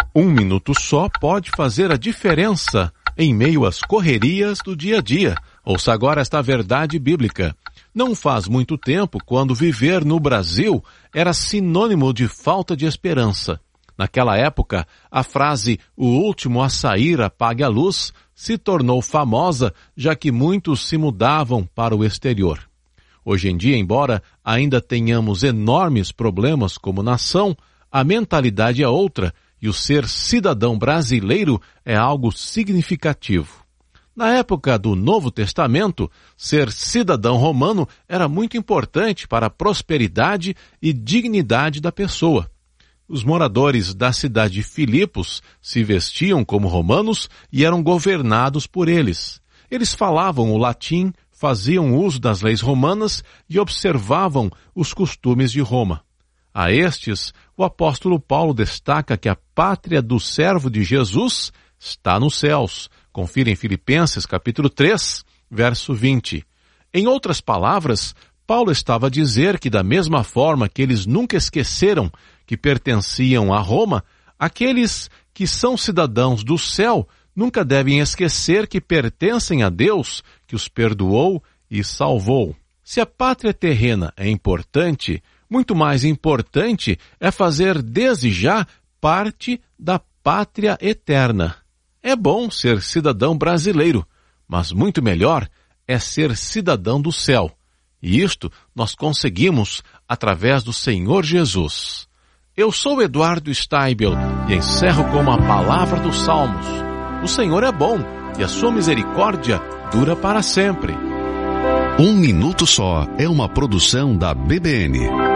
Um minuto só pode fazer a diferença em meio às correrias do dia a dia. Ouça agora esta verdade bíblica. Não faz muito tempo quando viver no Brasil era sinônimo de falta de esperança. Naquela época, a frase "o último a sair apague a luz" se tornou famosa, já que muitos se mudavam para o exterior. Hoje em dia, embora ainda tenhamos enormes problemas como nação, a mentalidade é outra e o ser cidadão brasileiro é algo significativo. Na época do Novo Testamento, ser cidadão romano era muito importante para a prosperidade e dignidade da pessoa. Os moradores da cidade de Filipos se vestiam como romanos e eram governados por eles. Eles falavam o latim, faziam uso das leis romanas e observavam os costumes de Roma. A estes, o apóstolo Paulo destaca que a pátria do servo de Jesus está nos céus. Confira em Filipenses capítulo 3, verso 20. Em outras palavras, Paulo estava a dizer que da mesma forma que eles nunca esqueceram que pertenciam a Roma, aqueles que são cidadãos do céu nunca devem esquecer que pertencem a Deus, que os perdoou e salvou. Se a pátria terrena é importante, muito mais importante é fazer desde já parte da pátria eterna. É bom ser cidadão brasileiro, mas muito melhor é ser cidadão do céu. E isto nós conseguimos através do Senhor Jesus. Eu sou Eduardo Steibel e encerro com uma palavra dos Salmos. O Senhor é bom e a sua misericórdia dura para sempre. Um Minuto Só é uma produção da BBN.